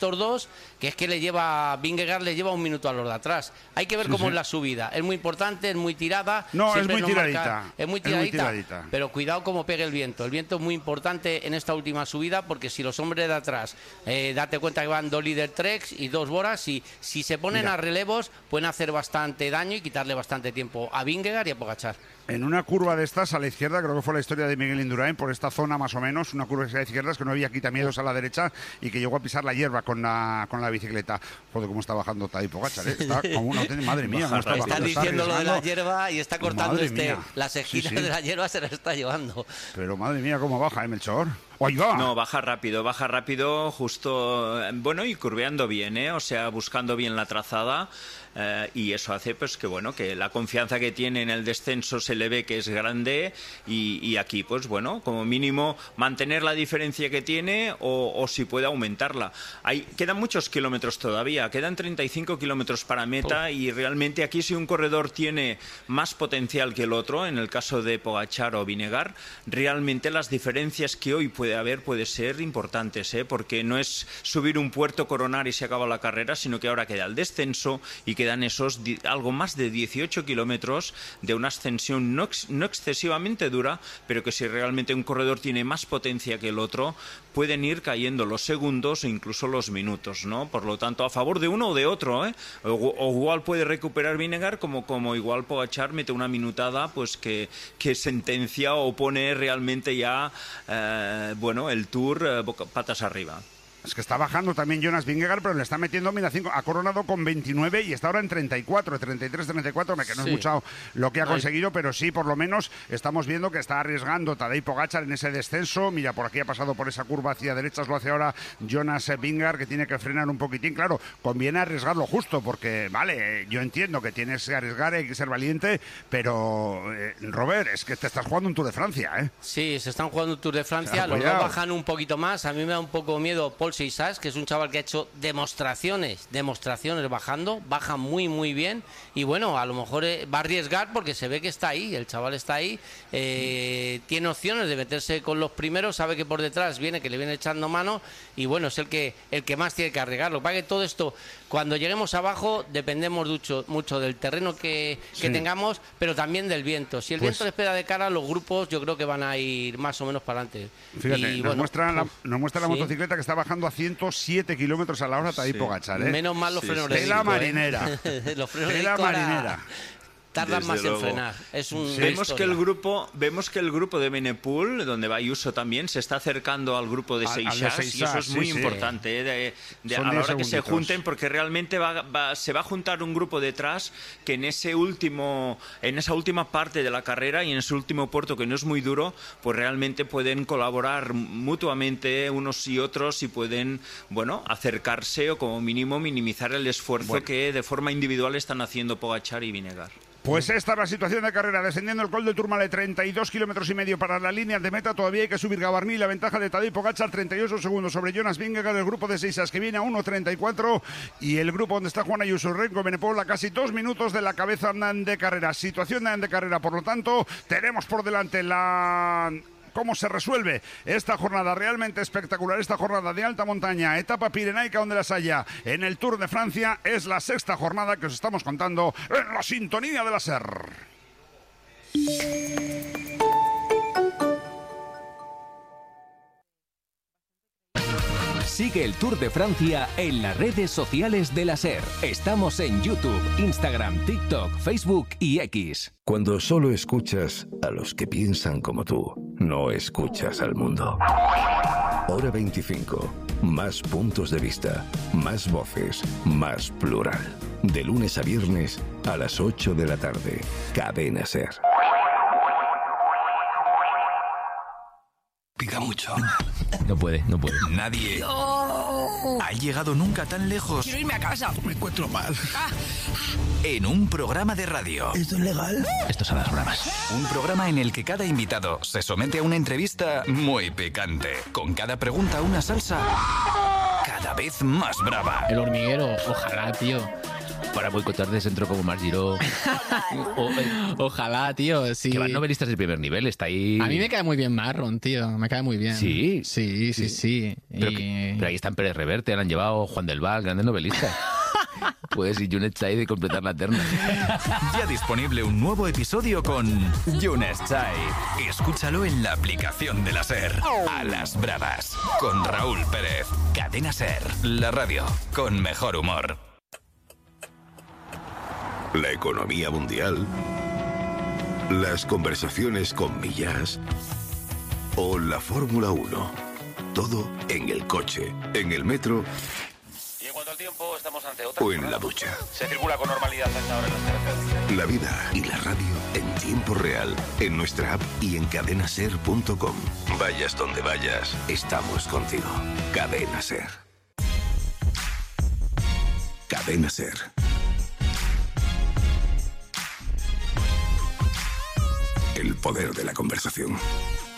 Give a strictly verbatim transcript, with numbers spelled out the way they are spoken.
estos dos, que es que le lleva, Vingegaard le lleva un minuto a los de atrás. Hay que ver sí, cómo sí. es la subida. Es muy importante, es muy tirada. No, es muy nos tiradita. Marca, es muy Es tiradita. muy tiradita. Pero cuidado cómo pegue el viento. El viento es muy importante en esta última subida, porque si los hombres de atrás, eh, date cuenta que van dos líder treks y dos Boras, y si se ponen Mira. a relevos, pueden hacer bastante daño y quitarle bastante tiempo a Vingegaard y a Pogačar. En una curva de estas a la izquierda, creo que fue la historia de Miguel Indurain, por esta zona más o menos, una curva a la izquierda, es que no había quitamiedos a la derecha y que llegó a pisar la hierba con la, con la bicicleta. Joder, cómo está bajando Tadej Pogačar, ¿eh? Está como una auténtica, madre mía, cómo está bajando. Están diciendo lo de la hierba y está cortando Madre este, mía. las esquinas Sí, sí. de la hierba se las está llevando. Pero madre mía, cómo baja, ¿eh, Melchor? ¡Ahí va! No, baja rápido, baja rápido, justo, bueno, y curveando bien, ¿eh? O sea, buscando bien la trazada. Eh, y eso hace pues que bueno que la confianza que tiene en el descenso se le ve que es grande y, y aquí pues bueno como mínimo mantener la diferencia que tiene o, o si puede aumentarla. Hay, quedan muchos kilómetros todavía, quedan treinta y cinco kilómetros para meta oh. y realmente aquí si un corredor tiene más potencial que el otro, en el caso de Pogačar o Vingegaard, realmente las diferencias que hoy puede haber puede ser importantes, ¿eh? Porque no es subir un puerto, coronar y se acaba la carrera, sino que ahora queda el descenso y quedan esos algo más de dieciocho kilómetros de una ascensión no, ex, no excesivamente dura, pero que si realmente un corredor tiene más potencia que el otro, pueden ir cayendo los segundos o incluso los minutos, ¿no? Por lo tanto, a favor de uno o de otro, ¿eh? O, o igual puede recuperar Vingegaard, como, como igual Pogačar mete una minutada pues que, que sentencia o pone realmente ya eh, bueno, el Tour eh, patas arriba. Es que está bajando también Jonas Vingegaard, pero le está metiendo, mira, cinco, ha coronado con veintinueve y está ahora en treinta y cuatro, treinta y tres, treinta y cuatro, que no sí. es mucho lo que ha conseguido, Ay. pero sí, por lo menos estamos viendo que está arriesgando Tadej Pogačar en ese descenso. Mira, por aquí ha pasado por esa curva hacia derechas, lo hace ahora Jonas Vingegaard, que tiene que frenar un poquitín. Claro, conviene arriesgarlo justo, porque, vale, yo entiendo que tienes que arriesgar, hay que ser valiente, pero, eh, Robert, es que te estás jugando un Tour de Francia, ¿eh? Sí, se están jugando un Tour de Francia, los dos bajan un poquito más. A mí me da un poco miedo Paul Seixas, que es un chaval que ha hecho demostraciones, demostraciones bajando, baja muy muy bien y bueno, a lo mejor eh, va a arriesgar porque se ve que está ahí, el chaval está ahí, eh, tiene opciones de meterse con los primeros, sabe que por detrás viene, que le viene echando mano y bueno, es el que el que más tiene que arriesgar. Lo que pasa es que todo esto, cuando lleguemos abajo, dependemos mucho, mucho del terreno que, que sí. tengamos, pero también del viento. Si el pues, viento les pega de cara, los grupos yo creo que van a ir más o menos para adelante. Fíjate, y, nos, bueno, muestra la, uf, nos muestra la sí. motocicleta que está bajando a ciento siete kilómetros a la hora Tadej sí. Pogačar, ¿eh? Menos mal los sí, frenos sí. de la marinera. ¿eh? Los frenos de la marinera. Tardan Desde más luego. en frenar. Es un sí. Vemos que el grupo, vemos que el grupo de Benepul, donde va Ayuso también, se está acercando al grupo de Seixas y eso es muy sí, importante, ¿eh? de, de, a la hora que se junten, porque realmente va, va, se va a juntar un grupo detrás que en ese último, en esa última parte de la carrera y en ese último puerto que no es muy duro, pues realmente pueden colaborar mutuamente unos y otros y pueden, bueno, acercarse o como mínimo minimizar el esfuerzo bueno. que de forma individual están haciendo Pogačar y Vingegaard. Pues esta es la situación de carrera, descendiendo el Col de Tourmalet, treinta y dos kilómetros y medio para la línea de meta, todavía hay que subir Gavarní, la ventaja de Tadej Pogačar, treinta y ocho segundos sobre Jonas Vingegaard, el grupo de Seixas que viene a uno treinta y cuatro y el grupo donde está Juan Ayuso, Renko Benepol a casi dos minutos de la cabeza de carrera, situación de carrera, por lo tanto tenemos por delante la... cómo se resuelve esta jornada realmente espectacular, esta jornada de alta montaña, etapa pirenaica donde las haya en el Tour de Francia. Es la sexta jornada que os estamos contando en la sintonía de la SER. Sigue el Tour de Francia en las redes sociales de la SER. Estamos en YouTube, Instagram, TikTok, Facebook y X. Cuando solo escuchas a los que piensan como tú, no escuchas al mundo. Hora veinticinco. Más puntos de vista, más voces, más plural. De lunes a viernes a las ocho de la tarde. Cadena SER. Pica mucho. No puede, no puede. Nadie no. ha llegado nunca tan lejos. Quiero irme a casa. Me encuentro mal. Ah. En un programa de radio. ¿Esto es legal? Estos son las bromas. Un programa en el que cada invitado se somete a una entrevista muy picante. Con cada pregunta una salsa cada vez más brava. El hormiguero, ojalá, tío. para boicotar de centro como Mar Giró. o, eh, Ojalá, tío, sí. Que van novelistas de primer nivel, está ahí... A mí me cae muy bien Marron, tío, me cae muy bien. ¿Sí? Sí, sí, sí. sí. Pero, y... que, pero ahí están Pérez Reverte, han llevado Juan del Val, grandes novelistas. Puedes ir Yunes Chai de completar la terna. Ya disponible un nuevo episodio con Yunes Chai. Escúchalo en la aplicación de la SER. A las bravas, con Raúl Pérez. Cadena SER, la radio con mejor humor. La economía mundial, las conversaciones con Millás o la Fórmula uno. Todo en el coche, en el metro y en cuanto al tiempo estamos ante otra o en la ducha. Se circula con normalidad hasta ahora en las carreteras. La vida y la radio en tiempo real, en nuestra app y en cadena ser punto com. Vayas donde vayas, estamos contigo. Cadena SER. Cadena SER. El poder de la conversación.